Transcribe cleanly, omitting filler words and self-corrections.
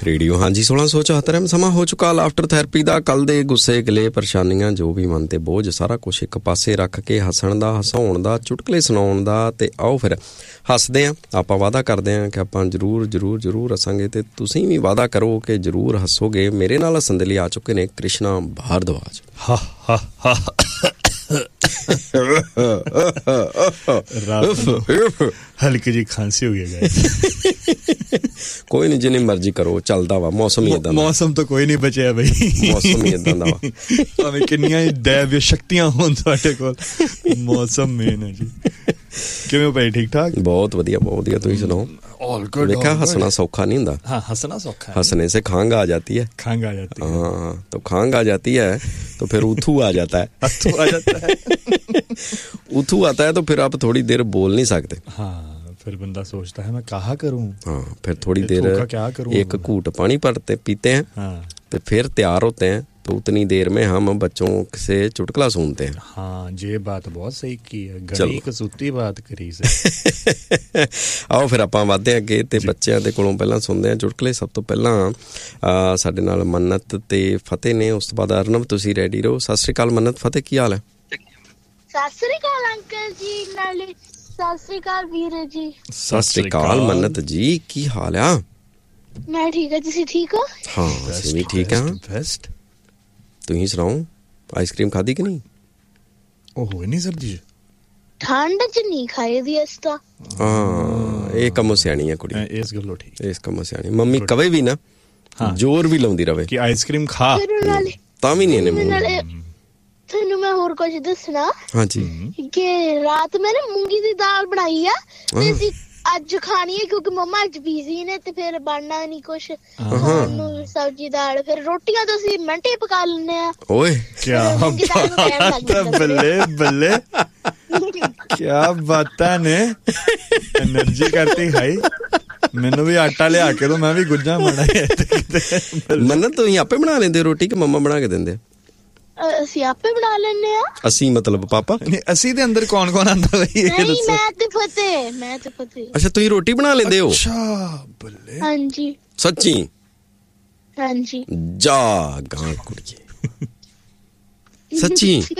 Radio ਹਾਂਜੀ 1674 ਸਮਾਂ ਹੋ ਚੁੱਕਾ ਲਾਫਟਰ ਥੈਰੇਪੀ ਦਾ। ਕੱਲ ਦੇ ਗੁੱਸੇ ਗਿਲੇ ਪਰੇਸ਼ਾਨੀਆਂ ਜੋ ਵੀ ਮਨ ਤੇ ਬੋਝ ਸਾਰਾ ਕੁਛ ਇੱਕ ਪਾਸੇ ਰੱਖ ਕੇ ਹੱਸਣ ਦਾ, ਹਸਾਉਣ ਦਾ, ਚੁਟਕਲੇ ਸੁਣਾਉਣ ਦਾ। ਤੇ ਆਓ ਫਿਰ ਹੱਸਦੇ ਹਾਂ। ਆਪਾਂ ਵਾਅਦਾ ਕਰਦੇ ਹਾਂ ਕਿ ਆਪਾਂ ਜ਼ਰੂਰ ਹੱਸਾਂਗੇ ਤੇ ਤੁਸੀਂ ਵੀ ਵਾਅਦਾ ਕਰੋ ਕਿ ਜ਼ਰੂਰ ਹੱਸੋਗੇ। ਮੇਰੇ ਨਾਲ ਹੱਸਣ ਦੇ ਲਈ ਆ ਚੁੱਕੇ ਨੇ ਕ੍ਰਿਸ਼ਨਾ ਭਾਰਦਵਾਜ। ਹਲਕੀ ਜੀ ਖਾਂਸੀ ਹੋ ਗਈ। ਕੋਈ ਨਹੀਂ, ਜਿੰਨੀ ਮਰਜ਼ੀ ਕਰੋ, ਚੱਲਦਾ ਵਾ। ਮੌਸਮ ਹੀ ਏਦਾਂ ਦਾ। ਮੌਸਮ ਤਾਂ ਕੋਈ ਨਹੀਂ ਬਚਿਆ ਬਈ। ਮੌਸਮ ਹੀ ਏਦਾਂ ਦਾ ਵਾ। ਭਾਵੇਂ ਕਿੰਨੀਆਂ ਹੀ ਦੈਵ ਸ਼ਕਤੀਆਂ ਹੋਣ ਤੁਹਾਡੇ ਕੋਲ, ਮੌਸਮ ਮੇਨ ਹੈ ਜੀ। ਕਿਵੇਂ ਹੋ ਭਾਈ? ਠੀਕ ਠਾਕ? ਬਹੁਤ ਵਧੀਆ, ਬਹੁਤ ਵਧੀਆ। ਤੁਸੀਂ ਸੁਣਾਓ? देखा हंसना सौखा नहीं होता। हाँ, हंसना सौखा है। हंसने से खांग आ जाती है। खांग आ जाती है। हाँ, तो खांग आ जाती है तो फिर उथू आ जाता है। अथू आ जाता है। उथू आता है तो फिर आप थोड़ी देर बोल नहीं सकते। हाँ, फिर बंदा सोचता है मैं कहा करूं। हाँ, फिर थोड़ी देर क्या करूं, एक घूंट पानी पीते हैं। हाँ, तो फिर तैयार होते हैं। तो उतनी देर में हम बच्चों से चुटकुला सुनते हैं। हाँ, ये बात बहुत सही की है। गली कसूती बात करी से। ਆਓ ਫਿਰ ਆਪਾਂ ਵੱਧਦੇ ਹਾਂ ਅੱਗੇ ਤੇ ਬੱਚਿਆਂ ਦੇ ਕੋਲੋਂ ਪਹਿਲਾਂ ਸੁਣਦੇ ਹਾਂ ਚੁਟਕਲੇ। ਸਭ ਤੋਂ ਪਹਿਲਾਂ ਸਾਡੇ ਨਾਲ ਮੰਨਤ ਤੇ ਫਤਿਹ ਨੇ, ਉਸ ਤੋਂ ਬਾਅਦ ਅਰਨਵ। ਤੁਸੀਂ ਰੈਡੀ ਰਹੋ। ਸਤਿ ਸ਼੍ਰੀ ਅਕਾਲ ਮੰਨਤ, ਫਤਿਹ, ਕੀ ਹਾਲ ਹੈ? ਸਤਿ ਸ਼੍ਰੀ ਅਕਾਲ ਅੰਕਲ ਜੀ, ਨਾਲੇ ਸਤਿ ਸ਼੍ਰੀ ਅਕਾਲ ਵੀਰ ਜੀ। ਸਤਿ ਸ਼੍ਰੀ ਅਕਾਲ ਮੰਨਤ ਜੀ, ਕੀ ਹਾਲ ਆ? ਮੈਂ ਠੀਕ ਹਾਂ, ਤੁਸੀਂ ਠੀਕ ਹੋ? ਹਾਂ, ਅਸੀਂ ਵੀ ਠੀਕ ਹਾਂ। ਤੁਸੀਂ ਸੁਣਾਓ, ਆਈਸਕ੍ਰੀਮ ਖਾਧੀ ਕਿ ਨਹੀਂ? ਉਹ ਹੋਈ ਨਹੀਂ ਸਰਦੀ ਠੰਡ ਚ ਨਹੀਂ ਖਾਈ ਦੀ ਇਸ ਤਾਂ। ਹਾਂ, ਇਹ ਕੰਮ ਸਿਆਣੀ ਆ ਕੁੜੀ। ਇਸ ਗੱਲੋਂ ਠੀਕ, ਇਸ ਕੰਮ ਸਿਆਣੀ। ਮੰਮੀ ਕਵੇ ਵੀ ਨਾ, ਜ਼ੋਰ ਵੀ ਲਾਉਂਦੀ ਰਵੇ ਕਿ ਆਈਸਕ੍ਰੀਮ ਖਾ, ਤਾਂ ਵੀ ਨਹੀਂ ਇਹਨੇ ਤੁਹਾਨੂੰ ਮੈਂ ਹੋਰ ਕੁਝ ਦੱਸਣਾ। ਹਾਂਜੀ, ਕਿ ਰਾਤ ਮੈਂ ਨਾ ਮੂੰਗੀ ਦੀ ਦਾਲ ਬਣਾਈ ਆ ਤੇ ਅਸੀਂ ਅੱਜ ਖਾਣੀ ਹੈ ਕਿਉਂਕਿ ਮੰਮਾ ਅੱਜ ਬਿਜ਼ੀ ਨੇ ਤੇ ਫਿਰ ਬਣਨਾ ਨਹੀਂ ਕੁਛ ਖਾਣ ਨੂੰ, ਸਬਜ਼ੀ ਦਾਲ। ਫਿਰ ਰੋਟੀਆਂ ਤਾਂ ਅਸੀਂ ਮਿੰਟੇ ਪਕਾ ਲੈਂਦੇ ਆ। ਓਏ ਕਿਆ ਬੱਲੇ ਬੱਲੇ, ਕਿਆ ਬਾਤਾਂ ਨੇ। ਐਨਰਜੀ ਕਰਤੀ ਹਾਈ। ਮੈਨੂੰ ਵੀ ਆਟਾ ਲਿਆ ਕੇ ਦੋ, ਮੈਂ ਵੀ ਗੁੱਜਾ ਬਣਾ। ਮੰਨਤ ਤੁਸੀਂ ਆਪੇ ਬਣਾ ਲੈਂਦੇ ਰੋਟੀ ਕਿ ਮੰਮਾ ਬਣਾ ਕੇ ਦਿੰਦੇ? ਅਸੀਂ ਆਪੇ ਬਣਾ ਲੈਂਦੇ ਆ। ਅਸੀਂ ਮਤਲਬ ਪਾਪਾ? ਅਸੀਂ ਦੇ ਅੰਦਰ ਕੌਣ ਕੌਣ ਆਂਦਾ ਬਈ? ਨਹੀਂ, ਮੈਂ ਤੇ ਫਤਿਹ। ਅੱਛਾ, ਤੁਸੀਂ ਰੋਟੀ ਬਣਾ ਲੈਂਦੇ ਹੋ? ਅੱਛਾ, ਬੱਲੇ। ਹਾਂਜੀ, ਸੱਚੀ? ਹਾਂਜੀ। ਜਾ ਗਾਂ ਕੁੜੀਏ, ਸੱਚੀ?